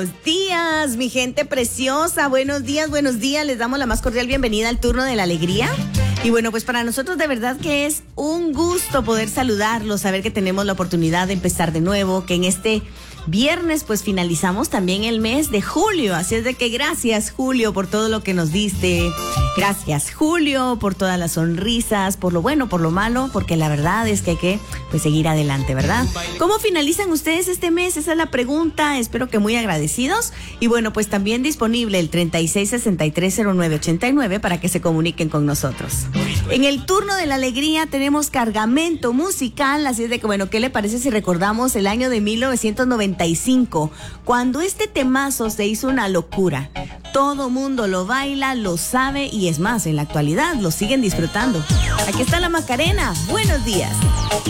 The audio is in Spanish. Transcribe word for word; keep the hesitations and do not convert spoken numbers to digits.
Buenos días, mi gente preciosa. Buenos días, buenos días. Les damos la más cordial bienvenida al turno de la alegría. Y bueno, pues para nosotros de verdad que es un gusto poder saludarlos, saber que tenemos la oportunidad de empezar de nuevo, que en este viernes pues finalizamos también el mes de julio. Así es de que gracias, Julio, por todo lo que nos diste. Gracias, Julio, por todas las sonrisas, por lo bueno, por lo malo, porque la verdad es que hay que pues seguir adelante, ¿verdad? ¿Cómo finalizan ustedes este mes? Esa es la pregunta. Espero que muy agradecidos. Y bueno, pues también disponible el treinta y seis sesenta y tres cero nueve ochenta y nueve para que se comuniquen con nosotros. En el turno de la alegría tenemos cargamento musical, así es de que bueno, ¿qué le parece si recordamos el año de mil novecientos noventa y cinco, cuando este temazo se hizo una locura? Todo mundo lo baila, lo sabe y es más, en la actualidad lo siguen disfrutando. Aquí está la Macarena. Buenos días.